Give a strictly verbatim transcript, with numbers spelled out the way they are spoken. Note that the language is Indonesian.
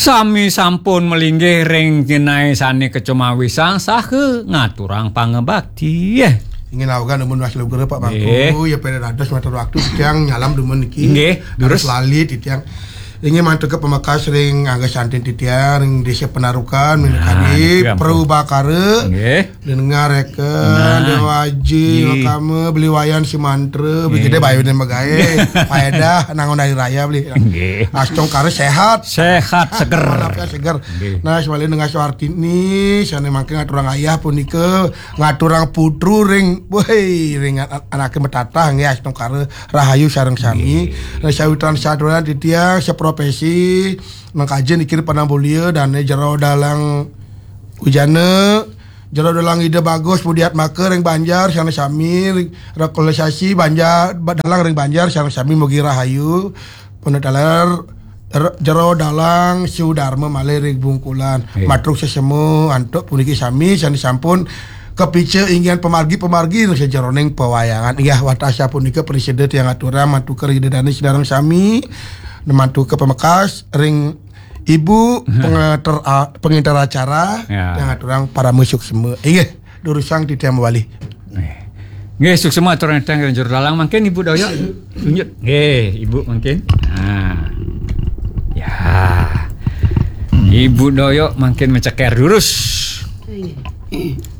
Sami sampun melinggih ring jenai sani kecumawisan sahe ngaturang pangebakti. Ingin awagan demun mas lugure Pak Mangku ya pada rados matur waktu tiang nyalam demun iki. Nggih, terus lali tiang ingin mantu ke pemakas ring angga santin titiang ring desa penarukan minukani perubakare dengar reken dewaji makame beli wayan si mantre begede bayu dan magae faedah nangon hari raya beli astong kare sehat sehat seger seger nah sebalik dengan Suartini sana mangke ngaturang ayah punike ngaturang putru ring woi ring anake metatah nggih astong kare rahayu sareng sami sawitan sadoran titiang sepro profesi mengkaji dikir panambulia dan jero dalang ujana jero dalang ide bagus budiat maker ring Banjar sana sami rekolonisasi Banjar dalang ring Banjar sana sami mugi rahayu penetaler jero dalang Sudarma malih ring Bungkulan matruk sesemu antuk puniki sami sana sampun kepice ingin pemargi-pemargi nu sajeroning pewayangan iya watasa punika presiden yang aturan mantu keridedane sadareng sami mantu ke pemekas ring ibu pengatur pengintar acara ya. Yang aturang para musik semua inggih durusang di tiang wali nggih suk semua aturan tang njur dalang mangken ibu doyo tunjuk nggih ibu mangken nah ya ibu doyo mangken menceker durus